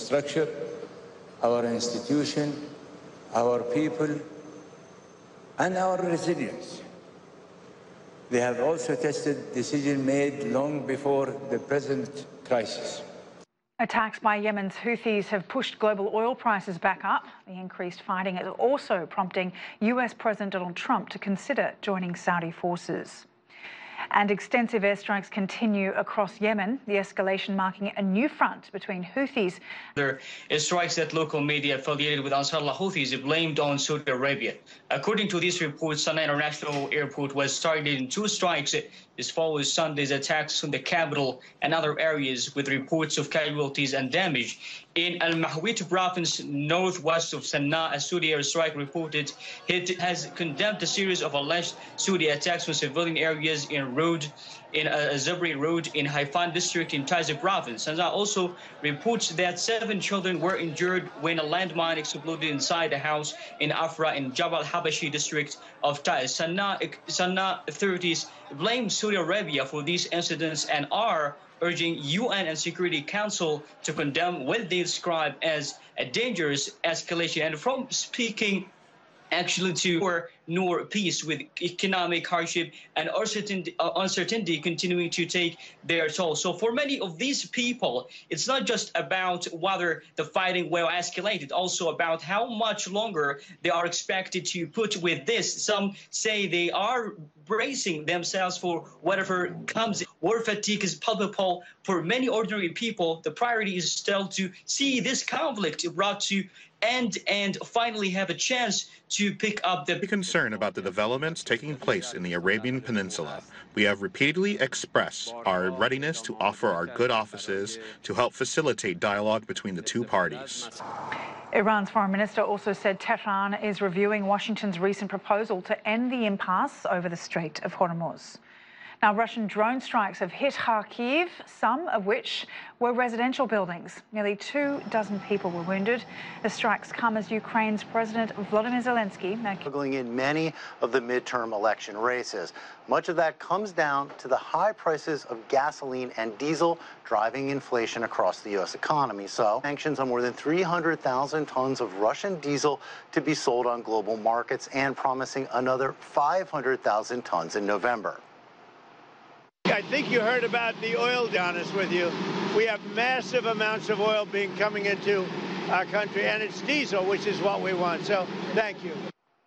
infrastructure, our institution, our people, and our resilience. They have also tested decisions made long before the present crisis. Attacks by Yemen's Houthis have pushed global oil prices back up. The increased fighting is also prompting US President Donald Trump to consider joining Saudi forces. And extensive airstrikes continue across Yemen, the escalation marking a new front between Houthis. There is strikes that local media affiliated with Ansarullah Houthis blamed on Saudi Arabia. According to these reports, Sana'a International Airport was targeted in 2 strikes. This follows Sunday's attacks on the capital and other areas with reports of casualties and damage. In Al-Mahwit province, northwest of Sana'a, a Saudi airstrike reported it has condemned a series of alleged Saudi attacks on civilian areas in Zabri Road in Haifan district in Taiz province. Sana'a also reports that 7 children were injured when a landmine exploded inside a house in Afra in Jabal Habashi district of Taiz. Sana'a authorities blame Saudi Arabia for these incidents and are urging UN and Security Council to condemn what they describe as a dangerous escalation. And from speaking actually to nor peace with economic hardship and uncertainty continuing to take their toll. So for many of these people, it's not just about whether the fighting will escalate, it's also about how much longer they are expected to put with this. Some say they are bracing themselves for whatever comes. War fatigue is palpable for many ordinary people. The priority is still to see this conflict brought to end and finally have a chance to pick up the concern about the developments taking place in the Arabian Peninsula. We have repeatedly expressed our readiness to offer our good offices to help facilitate dialogue between the 2 parties. Iran's foreign minister also said Tehran is reviewing Washington's recent proposal to end the impasse over the Strait of Hormuz. Now, Russian drone strikes have hit Kharkiv, some of which were residential buildings. Nearly 24 people were wounded. The strikes come as Ukraine's President Volodymyr Zelensky struggling in many of the midterm election races. Much of that comes down to the high prices of gasoline and diesel driving inflation across the U.S. economy. So, sanctions on more than 300,000 tons of Russian diesel to be sold on global markets and promising another 500,000 tons in November. I think you heard about the oil, to be honest with you. We have massive amounts of oil coming into our country, and it's diesel, which is what we want. So, thank you.